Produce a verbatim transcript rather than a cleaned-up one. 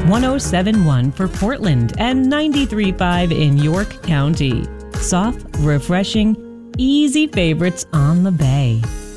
one oh seven one for Portland and ninety-three point five in York County. Soft, refreshing, easy favorites on the Bay.